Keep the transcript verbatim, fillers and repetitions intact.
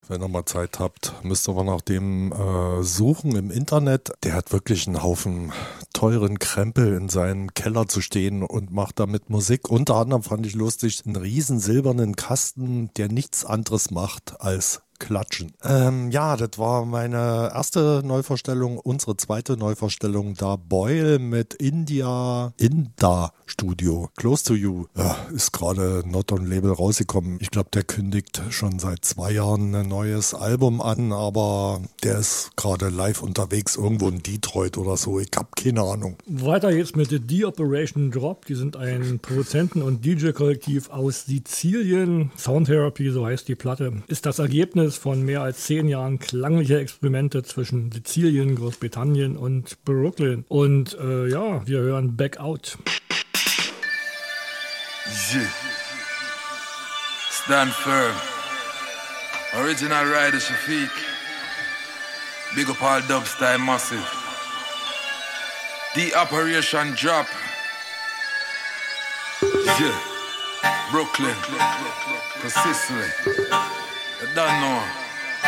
Wenn ihr mal Zeit habt, müsst ihr aber nach dem äh, suchen im Internet. Der hat wirklich einen Haufen teuren Krempel in seinem Keller zu stehen und macht damit Musik. Unter anderem fand ich lustig, einen riesen silbernen Kasten, der nichts anderes macht als klatschen. Ähm, ja, das war meine erste Neuvorstellung, unsere zweite Neuvorstellung, da Boyle mit India, Inda Studio, Close to You. Ja, ist gerade not on Label rausgekommen. Ich glaube, der kündigt schon seit zwei Jahren ein neues Album an, aber der ist gerade live unterwegs irgendwo in Detroit oder so. Ich habe keine Ahnung. Weiter geht's mit The Operation Drop. Die sind ein Produzenten- und D J-Kollektiv aus Sizilien. Sound Therapy, so heißt die Platte, ist das Ergebnis von mehr als zehn Jahren klanglicher Experimente zwischen Sizilien, Großbritannien und Brooklyn. Und äh, ja, wir hören Back Out. Yeah. Stand firm. Original Rider Shafiq. Big up all dubstyle massive. The Operation Drop. Yeah. Brooklyn. Persistently. You don't know.